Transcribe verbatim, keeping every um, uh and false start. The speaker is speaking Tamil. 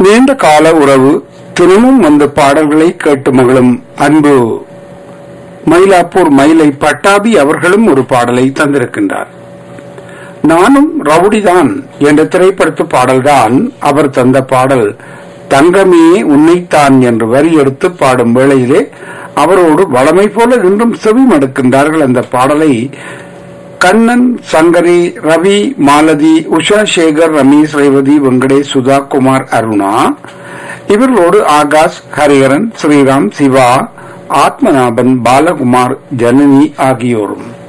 நீண்ட கால உறவு தினமும் வந்து பாடல்களை கேட்டு மகளும் அன்பு மயிலாப்பூர் மயிலை பட்டாபி அவர்களும் ஒரு பாடலை தந்திருக்கின்றார். நானும் ரவுடிதான் என்ற திரைப்படத்து பாடல்தான் அவர் தந்த பாடல். தங்கமே உன்னைத்தான் என்று வரி எடுத்து பாடும் வேளையிலே அவரோடு வளமை போல இன்றும் செவி மடுக்கின்றார்கள். அந்த பாடலை கண்ணன், சங்கரி, ரவி, மாலதி, உஷா சேகர், ரமேஷ், ரேவதி, வெங்கடேஷ், சுதா, குமார், அருணா இவர்களோடு ஆகாஷ், ஹரிஹரன், ஸ்ரீராம், சிவா, ஆத்மநாபன், பாலகுமார், ஜனனி ஆகியோரும்